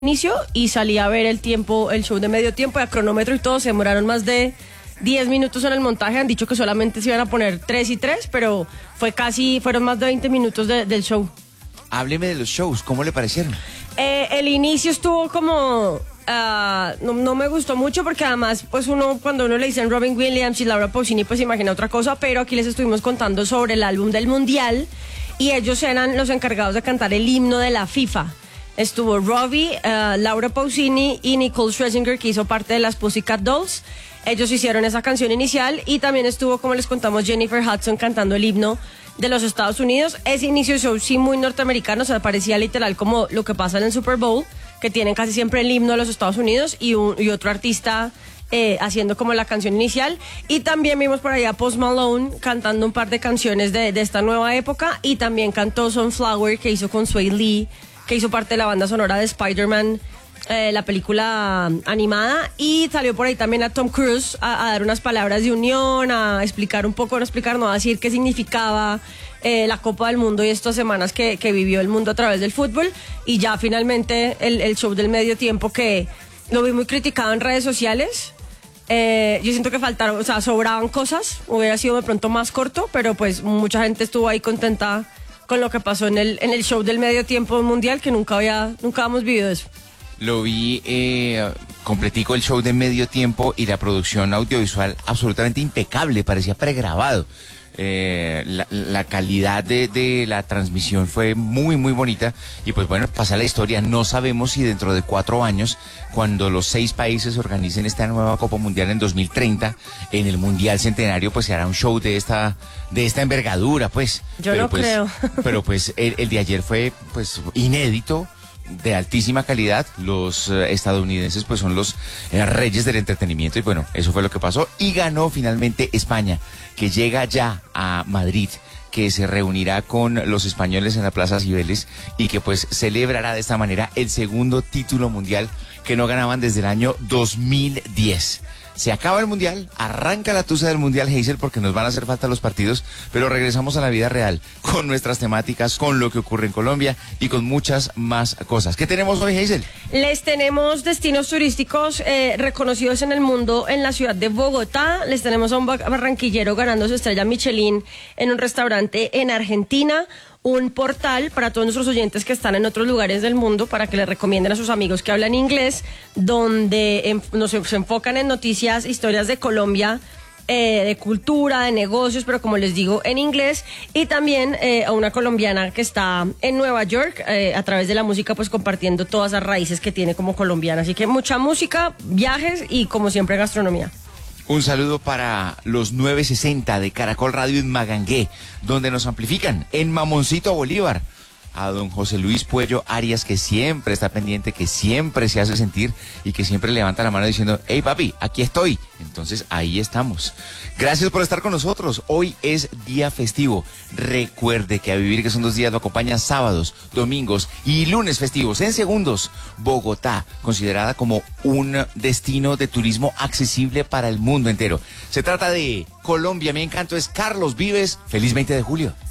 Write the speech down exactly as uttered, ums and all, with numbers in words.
inicio y salí a ver el tiempo, el show de medio tiempo, a cronómetro y todo, se demoraron más de diez minutos en el montaje. Han dicho que solamente se iban a poner tres y tres, pero fue casi, fueron más de veinte minutos de, del show. Hábleme de los shows, ¿cómo le parecieron? Eh, el inicio estuvo como... Uh, no, no me gustó mucho porque además, pues uno, cuando uno le dicen Robin Williams y Laura Pausini, pues imagina otra cosa, pero aquí les estuvimos contando sobre el álbum del Mundial y ellos eran los encargados de cantar el himno de la FIFA. Estuvo Robbie, uh, Laura Pausini y Nicole Scherzinger, que hizo parte de las Pussycat Dolls. Ellos hicieron esa canción inicial y también estuvo, como les contamos, Jennifer Hudson cantando el himno de los Estados Unidos. Ese inicio de show sí muy norteamericano, o sea, parecía literal como lo que pasa en el Super Bowl, que tienen casi siempre el himno de los Estados Unidos y, un, y otro artista eh, haciendo como la canción inicial. Y también vimos por allá a Post Malone cantando un par de canciones de, de esta nueva época, y también cantó Sunflower, que hizo con Sway Lee, que hizo parte de la banda sonora de Spider-Man, eh, la película animada, y salió por ahí también a Tom Cruise a, a dar unas palabras de unión, a explicar un poco, no explicar, no a decir qué significaba eh, la Copa del Mundo y estas semanas que, que vivió el mundo a través del fútbol. Y ya finalmente el, el show del medio tiempo, que lo vi muy criticado en redes sociales. Eh, yo siento que faltaron, o sea, sobraban cosas, hubiera sido de pronto más corto, pero pues mucha gente estuvo ahí contenta con lo que pasó en el, en el show del medio tiempo mundial, que nunca había, nunca habíamos vivido eso. Lo vi eh, completico el show de medio tiempo y la producción audiovisual absolutamente impecable, parecía pregrabado. Eh, la, la calidad de, de la transmisión fue muy muy bonita y pues bueno, pasa la historia. No sabemos si dentro de cuatro años, cuando los seis países organicen esta nueva Copa Mundial en dos mil treinta, en el Mundial Centenario, pues se hará un show de esta de esta envergadura, pues. Yo pero no pues, creo. Pero pues el, el de ayer fue pues inédito, de altísima calidad. Los eh, estadounidenses pues son los eh, reyes del entretenimiento y bueno, eso fue lo que pasó y ganó finalmente España, que llega ya a Madrid, que se reunirá con los españoles en la Plaza Cibeles y que pues celebrará de esta manera el segundo título mundial que no ganaban desde el año dos mil diez. Se acaba el mundial, arranca la tusa del mundial, Hazel, porque nos van a hacer falta los partidos, pero regresamos a la vida real, con nuestras temáticas, con lo que ocurre en Colombia y con muchas más cosas. ¿Qué tenemos hoy, Hazel? Les tenemos destinos turísticos eh, reconocidos en el mundo en la ciudad de Bogotá. Les tenemos a un barranquillero ganando su estrella Michelin en un restaurante en Argentina. Un portal para todos nuestros oyentes que están en otros lugares del mundo, para que les recomienden a sus amigos que hablan inglés, donde en, nos, se enfocan en noticias, historias de Colombia, eh, de cultura, de negocios, pero como les digo, en inglés. Y también eh, a una colombiana que está en Nueva York, eh, a través de la música, pues compartiendo todas las raíces que tiene como colombiana. Así que mucha música, viajes y, como siempre, gastronomía. Un saludo para los nueve sesenta de Caracol Radio en Magangué, donde nos amplifican en Mamoncito Bolívar. A don José Luis Puello Arias, que siempre está pendiente, que siempre se hace sentir y que siempre levanta la mano diciendo: hey papi, aquí estoy. Entonces ahí estamos. Gracias por estar con nosotros. Hoy es día festivo. Recuerde que a vivir, que son dos días, lo acompañan sábados, domingos y lunes festivos. En segundos, Bogotá, considerada como un destino de turismo accesible para el mundo entero. Se trata de Colombia. Mi encanto es Carlos Vives. Feliz veinte de julio.